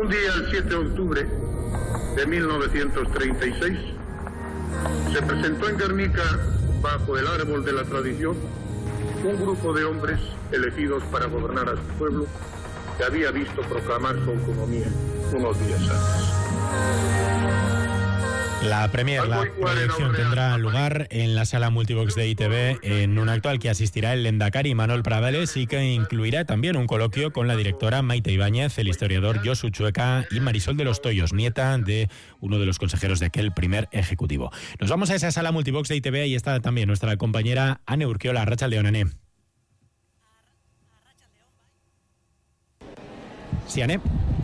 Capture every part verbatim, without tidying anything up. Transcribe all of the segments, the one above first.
Un día, el siete de octubre de mil novecientos treinta y seis, se presentó en Guernica, bajo el árbol de la tradición, un grupo de hombres elegidos para gobernar a su pueblo, que había visto proclamar su autonomía unos días antes. La premier, la proyección tendrá lugar en la sala multivox de I T V en un acto al que asistirá el Lehendakari Manuel Pradales y que incluirá también un coloquio con la directora Maite Ibáñez, el historiador Josu Chueca y Marisol de los Toyos, nieta de uno de los consejeros de aquel primer ejecutivo. Nos vamos a esa sala multivox de I T V y está también nuestra compañera Ane Urquiola. Arratsaldeon, Ane. Sí, Ane.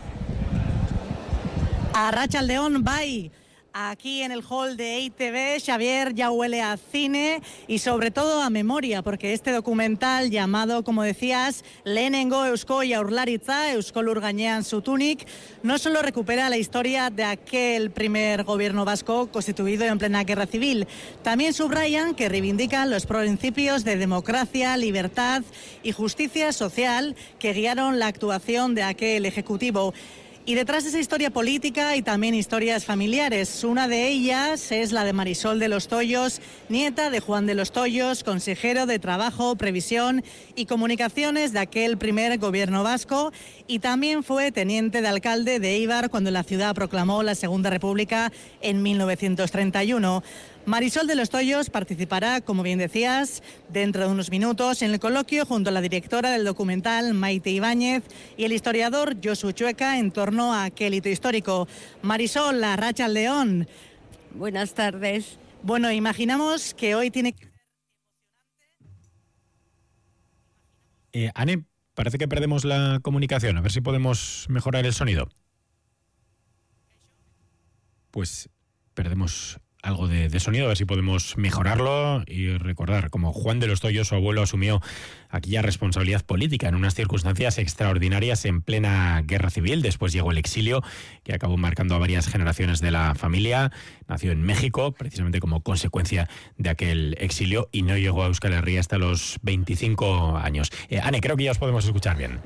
Arratsaldeon, bye. Aquí en el hall de I T V, Xavier, ya huele a cine y sobre todo a memoria, porque este documental llamado, como decías, Lehenengo Eusko Jaurlaritza, Eusko Lur Gainean Zutunik, no solo recupera la historia de aquel primer gobierno vasco constituido en plena guerra civil, también subrayan que reivindican los principios de democracia, libertad y justicia social que guiaron la actuación de aquel ejecutivo. Y detrás de esa historia política y también historias familiares. Una de ellas es la de Marisol de los Toyos, nieta de Juan de los Toyos, consejero de Trabajo, Previsión y Comunicaciones de aquel primer gobierno vasco, y también fue teniente de alcalde de Eibar cuando la ciudad proclamó la Segunda República en mil novecientos treinta y uno. Marisol de los Toyos participará, como bien decías, dentro de unos minutos en el coloquio junto a la directora del documental, Maite Ibáñez, y el historiador Josu Chueca en torno a aquel hito histórico. Marisol, arratsaldeon. Buenas tardes. Bueno, imaginamos que hoy tiene que... Eh, Ane, parece que perdemos la comunicación. A ver si podemos mejorar el sonido. Pues perdemos algo de, de sonido, a ver si podemos mejorarlo y recordar cómo Juan de los Toyos, su abuelo, asumió aquella responsabilidad política en unas circunstancias extraordinarias en plena guerra civil. Después llegó el exilio, que acabó marcando a varias generaciones de la familia. Nació en México, precisamente como consecuencia de aquel exilio, y no llegó a Euskal Herria hasta los veinticinco años. Eh, Ane, creo que ya os podemos escuchar bien.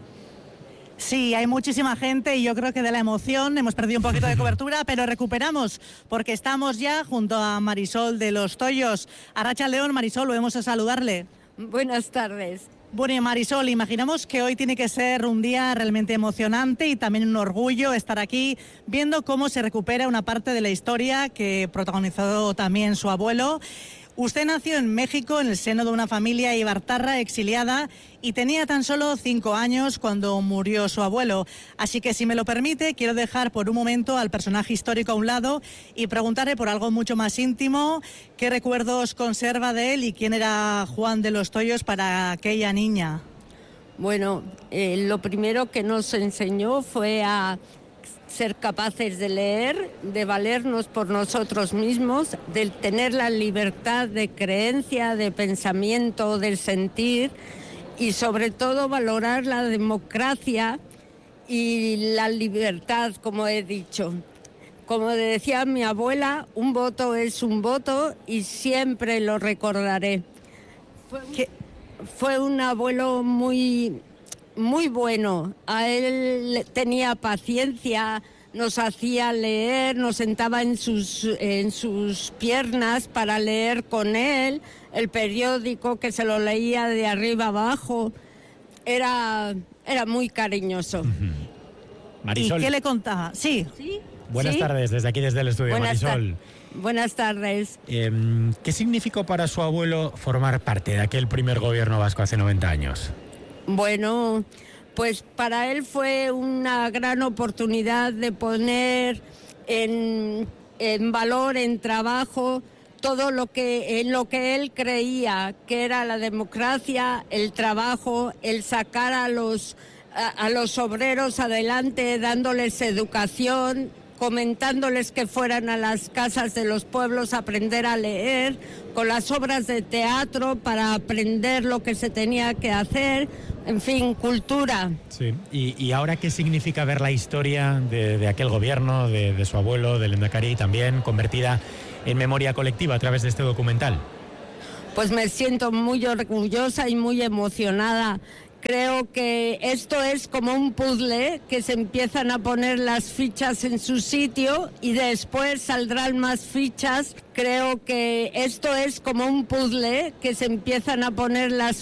Sí, hay muchísima gente y yo creo que de la emoción hemos perdido un poquito de cobertura, pero recuperamos porque estamos ya junto a Marisol de los Toyos. Arratsaldeon, Marisol, volvemos a saludarle. Buenas tardes. Bueno, y Marisol, imaginamos que hoy tiene que ser un día realmente emocionante y también un orgullo estar aquí viendo cómo se recupera una parte de la historia que protagonizó también su abuelo. Usted nació en México en el seno de una familia ibartarra exiliada y tenía tan solo cinco años cuando murió su abuelo. Así que, si me lo permite, quiero dejar por un momento al personaje histórico a un lado y preguntarle por algo mucho más íntimo. ¿Qué recuerdos conserva de él y quién era Juan de los Toyos para aquella niña? Bueno, eh, lo primero que nos enseñó fue a ser capaces de leer, de valernos por nosotros mismos, de tener la libertad de creencia, de pensamiento, del sentir y sobre todo valorar la democracia y la libertad, como he dicho. Como decía mi abuela, un voto es un voto y siempre lo recordaré. Fue un, fue un abuelo muy... muy bueno. A él tenía paciencia, nos hacía leer, nos sentaba en sus, en sus piernas para leer con él, el periódico que se lo leía de arriba abajo. Era, era muy cariñoso. Uh-huh. Marisol. ¿Y qué le contaba? Sí. ¿Sí? Buenas ¿Sí? tardes, desde aquí, desde el estudio. Buenas Marisol. Ta- buenas tardes. Eh, ¿Qué significó para su abuelo formar parte de aquel primer gobierno vasco hace noventa años? Bueno, pues para él fue una gran oportunidad de poner en, en valor, en trabajo, todo lo que en lo que él creía que era la democracia, el trabajo, el sacar a los a, a los obreros adelante, dándoles educación, comentándoles que fueran a las casas de los pueblos a aprender a leer, con las obras de teatro para aprender lo que se tenía que hacer, en fin, cultura. Sí. ¿Y, y ahora qué significa ver la historia de, de aquel gobierno, de, de su abuelo, del Lehendakari, también convertida en memoria colectiva a través de este documental? Pues me siento muy orgullosa y muy emocionada Creo que esto es como un puzzle que se empiezan a poner las fichas en su sitio y después saldrán más fichas. Creo que esto es como un puzzle que se empiezan a poner las